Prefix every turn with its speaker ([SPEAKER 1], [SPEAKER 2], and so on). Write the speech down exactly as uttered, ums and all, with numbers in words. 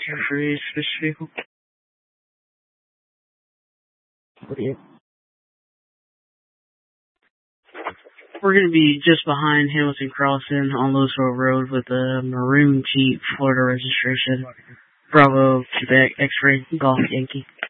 [SPEAKER 1] Two for a switch vehicle.
[SPEAKER 2] forty-eight.
[SPEAKER 1] We're going to be just behind Hamilton Crossing on Louisville Road with a maroon Jeep, Florida registration. Bravo, Quebec, X-ray, Golf Yankee.